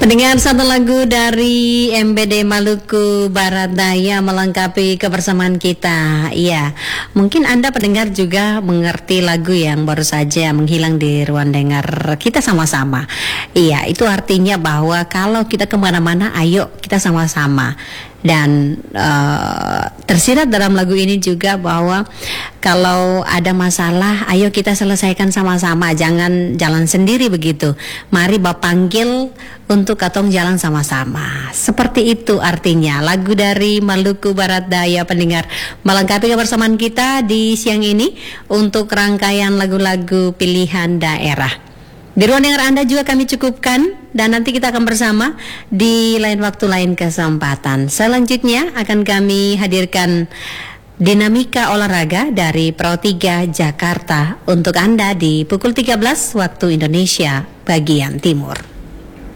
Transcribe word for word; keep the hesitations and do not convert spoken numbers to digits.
Pendengar, satu lagu dari M B D Maluku Barat Daya melengkapi kebersamaan kita. Iya, mungkin Anda pendengar juga mengerti lagu yang baru saja menghilang di ruang dengar kita sama-sama. Iya, itu artinya bahwa kalau kita kemana-mana, ayo kita sama-sama. Dan uh, tersirat dalam lagu ini juga bahwa kalau ada masalah, ayo kita selesaikan sama-sama, jangan jalan sendiri begitu. Mari Bapak panggil untuk katong jalan sama-sama. Seperti itu artinya lagu dari Maluku Barat Daya, pendengar, melengkapi kebersamaan kita di siang ini untuk rangkaian lagu-lagu pilihan daerah. Di ruang dengar Anda juga kami cukupkan, dan nanti kita akan bersama di lain waktu, lain kesempatan. Selanjutnya akan kami hadirkan dinamika olahraga dari Pro tiga Jakarta untuk Anda di pukul tiga belas waktu Indonesia bagian Timur.